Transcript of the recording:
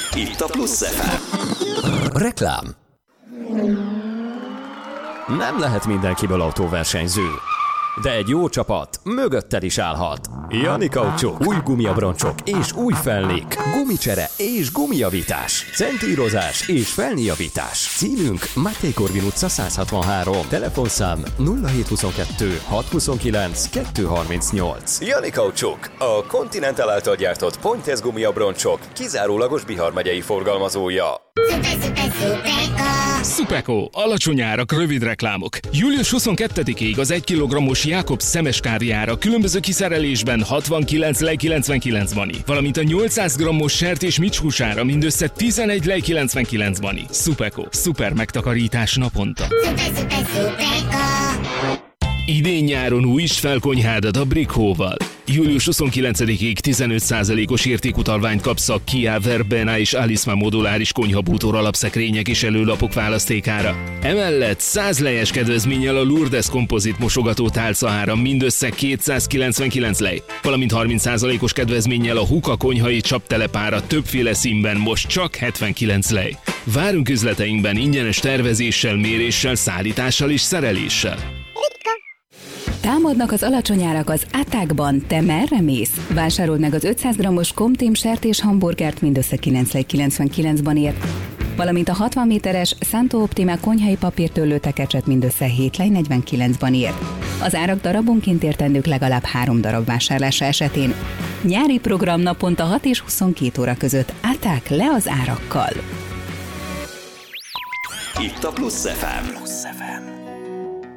Itt a Plusz FM. Reklám. Nem lehet mindenkiből autóversenyző, de egy jó csapat mögötted is állhat. Jani Kaucsuk, új gumiabroncsok és új felnék, gumicsere és gumijavítás, centírozás és felnéjavítás. Címünk Máté Korvin utca 163, telefonszám 0722 629 238. Jani Kaucsuk, a Continental által gyártott Pointez gumiabroncsok kizárólagos Bihar megyei forgalmazója. Supeko, alacsony árak, rövid reklámok. Július 22-ig az 1 kg-os Jakobs szemes káviára különböző kiszerelésben 69 lej 99 bani, valamint a 800 g-os sertés micshúsára mindössze 11 lej 99 bani. Supeko, szuper megtakarítás naponta. Idén-nyáron újítsd fel konyhádat a Brickhoval. Július 29-ig 15%-os értékutalványt kapsz a Kia Verbena és Alisma moduláris konyhabútor alapszekrények és előlapok választékára. Emellett 100 lejes kedvezménnyel a Lourdes kompozit mosogató tálcaáram mindössze 299 lej, valamint 30%-os kedvezménnyel a Huka konyhai csaptelepára többféle színben most csak 79 lej. Várunk üzleteinkben ingyenes tervezéssel, méréssel, szállítással és szereléssel. Támadnak az alacsony árak az Attackban. Te merre mész? Vásárold meg az 500 g-os Comtim sertés hamburgert mindössze 9,99-ban ért, valamint a 60 méteres Santo Optima konyhai papírtörlő tekecset mindössze 7,49-ban ért. Az árak darabonként értendők legalább 3 darab vásárlása esetén. Nyári program naponta 6 és 22 óra között. Attack, le az árakkal! Itt a Plusz FM.